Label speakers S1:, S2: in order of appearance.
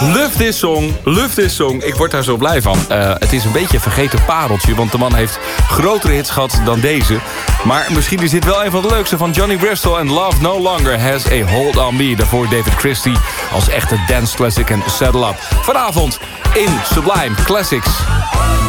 S1: Love this song. Ik word daar zo blij van. Het is een beetje een vergeten pareltje, want de man heeft grotere hits gehad dan deze. Maar misschien is dit wel een van de leukste van Johnny Bristol en Love No Longer Has a Hold on Me. Daarvoor David Christie als echte dance classic en Saddle Up. Vanavond in Sublime Classics.